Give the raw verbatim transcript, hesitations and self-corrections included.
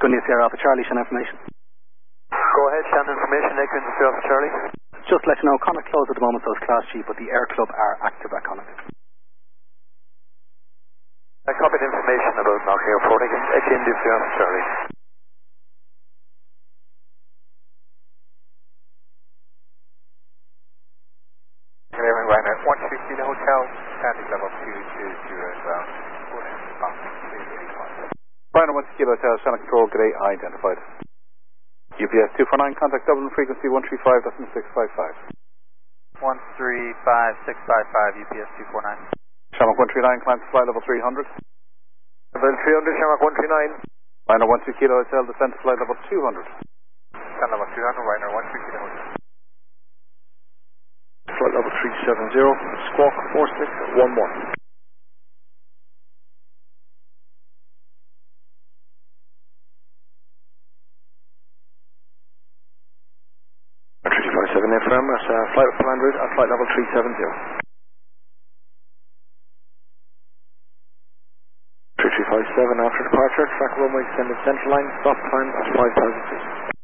Echo Sierra Alpha Charlie, Shannon information. Go ahead, Shannon information, Echo Sierra Alpha Charlie. Just to let you know, Connacht closed at the moment, so it's Class G, but the Air Club are active at Connacht. I copied information about Knock Airport, Echo Sierra Alpha Charlie. Ryanair one two Kilo Hotel, standing level two two zero ground, box two eighty-five. Ryanair one two Kilo Hotel, Shannon Control, good day, identified. U P S two four nine, contact Dublin, frequency one three five point six five five. one three five six five five, U P S two four nine. Shamrock one three nine, climb to flight level three hundred. Level three hundred, Shamrock one three nine. Ryanair one two Kilo Hotel, descend to flight level two hundred. Descend level two hundred, Ryanair one two Kilo Hotel. Flight level three seven zero, squawk four six one one. three five seven affirm, that's uh, flight plan route at flight level three seven zero. three three five seven after departure, track runway extended central line, stop time at five thousand feet.